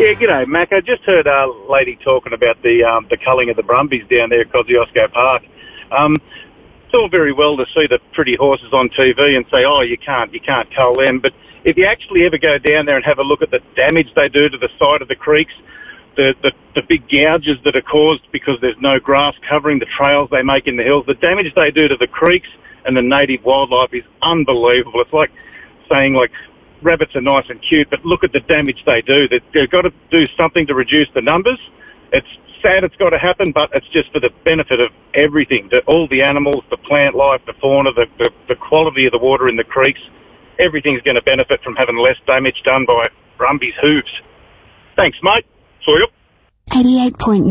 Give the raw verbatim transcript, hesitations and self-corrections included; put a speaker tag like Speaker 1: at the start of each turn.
Speaker 1: Yeah, g'day, Mac. I just heard a lady talking about the um, the culling of the Brumbies down there at Kosciuszko Park. Um, it's all very well to see the pretty horses on T V and say, oh, you can't, you can't cull them. But if you actually ever go down there and have a look at the damage they do to the side of the creeks, the, the, the big gouges that are caused because there's no grass covering the trails they make in the hills, the damage they do to the creeks and the native wildlife is unbelievable. It's like saying, like, rabbits are nice and cute, but look at the damage they do. They've, they've got to do something to reduce the numbers. It's sad it's got to happen, but it's just for the benefit of everything, the, all the animals, the plant life, the fauna, the, the, the quality of the water in the creeks. Everything's going to benefit from having less damage done by Brumbies' hooves. Thanks, mate. See you.
Speaker 2: eighty-eight point